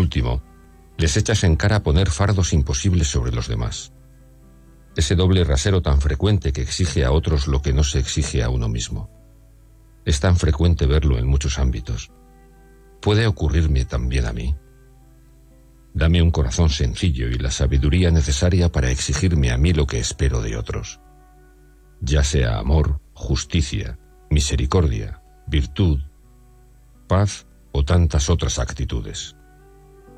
último, les echas en cara poner fardos imposibles sobre los demás. Ese doble rasero tan frecuente que exige a otros lo que no se exige a uno mismo. Es tan frecuente verlo en muchos ámbitos. ¿Puede ocurrirme también a mí? Dame un corazón sencillo y la sabiduría necesaria para exigirme a mí lo que espero de otros. Ya sea amor, justicia, misericordia, virtud, paz o tantas otras actitudes.